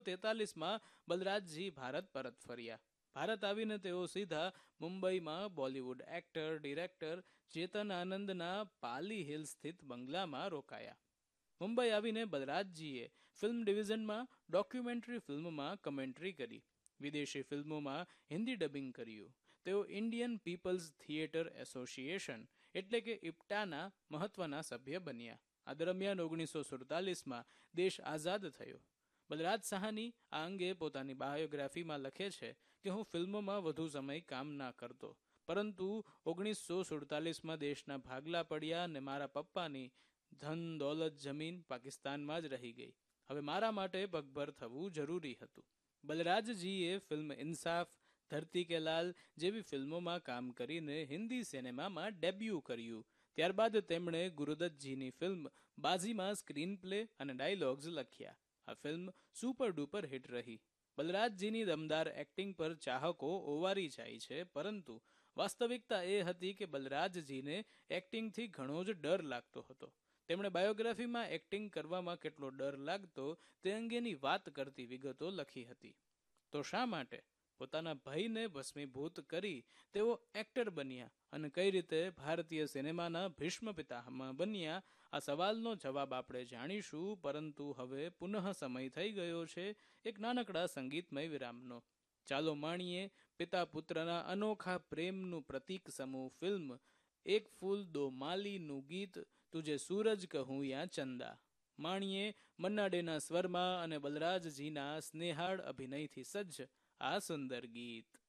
1943માં બલરાજજી ભારત પરત ફર્યા. ભારત આવીને તેઓ સીધા મુંબઈમાં બોલિવૂડ એક્ટર ડિરેક્ટર ચેતન આનંદના પાલી હિલ સ્થિત બંગલામાં રોકાયા. મુંબઈ આવીને બલરાજજીએ ફિલ્મ ડિવિઝનમાં ડોક્યુમેન્ટરી ફિલ્મમાં કમેન્ટ્રી કરી. વિદેશી ફિલ્મોમાં હિન્દી ડબિંગ કર્યું. તેઓ ઇન્ડિયન પીપલ્સ થિયેટર એસોસિએશન એટલે કે ઇપ્ટાના મહત્વના સભ્ય બન્યા. આ દરમિયાન 1947માં દેશ આઝાદ થયો. બલરાજ સાહની આ અંગે પોતાની બાયોગ્રાફીમાં લખે છે કે હું ફિલ્મોમાં વધુ સમય કામ ના કરતો, પરંતુ 1947માં દેશના ભાગલા પડ્યા અને મારા પપ્પાની ધન દોલત જમીન પાકિસ્તાનમાં જ રહી ગઈ. હવે મારા માટે પગભર થવું જરૂરી હતું. બલરાજજીએ ફિલ્મ ઇન્સાફ, ધરતી કે લાલ જેવી ફિલ્મોમાં કામ કરીને હિન્દી સિનેમામાં ડેબ્યુ કર્યું. ત્યારબાદ તેમણે ગુરુદત્તજીની ફિલ્મ બાઝીમાં સ્ક્રીન પ્લે અને ડાયલોગ્સ લખ્યા. આ ફિલ્મ સુપર ડુપર હિટ રહી. બલરાજજીની દમદાર એક્ટિંગ પર ચાહકો ઓવારી જાય છે, પરંતુ વાસ્તવિકતા એ હતી કે બલરાજજીને એક્ટિંગથી ઘણો જ ડર લાગતો હતો. તેમણે બાયોગ્રાફીમાં એક્ટિંગ કરવામાં કેટલો ડર લાગતો તે અંગેની વાત કરતી વિગતો લખી હતી. તો શા માટે પોતાના ભયને ભસ્મીભૂત કરી તેઓ એક્ટર બન્યા અને કઈ રીતે ભારતીય સિનેમાના ભીષ્મ પિતામહ બન્યા, આ સવાલનો જવાબ આપણે જાણીશું. પરંતુ હવે પુનઃ સમય થઈ ગયો છે એક નાનકડા સંગીતમય વિરામનો. ચાલો માણીએ પિતા પુત્રના અનોખા પ્રેમનું પ્રતીક સમૂહ ફિલ્મ એક ફૂલ દો માલીનું ગીત તુજે સૂરજ કહું યા ચંદા. માણીએ મન્ના ડેના સ્વરમાં અને બલરાજજીના સ્નેહાળ અભિનયથી સજ્જ આ સુંદર ગીત.